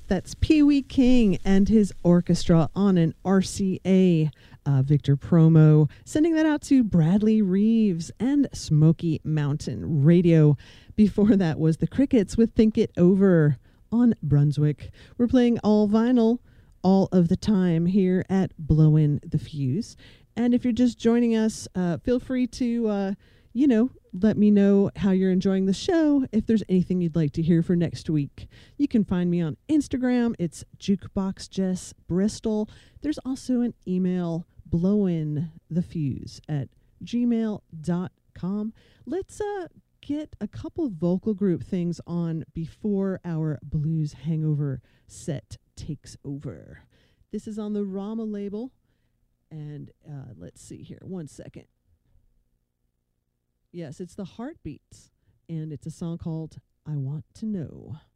That's Pee Wee King and his orchestra on an RCA Victor promo. Sending that out to Bradley Reeves and Smoky Mountain Radio. Before that was the Crickets with Think It Over on Brunswick. We're playing all vinyl all of the time here at Blowin' the Fuse. And if you're just joining us, feel free to, let me know how you're enjoying the show. If there's anything you'd like to hear for next week, you can find me on Instagram. It's JukeboxJessBristol. There's also an email, blowinthefuse@gmail.com. Let's get a couple vocal group things on before our blues hangover set takes over. This is on the Rama label. And let's see here. 1 second. Yes, it's the Heartbeats. And it's a song called I Want to Know.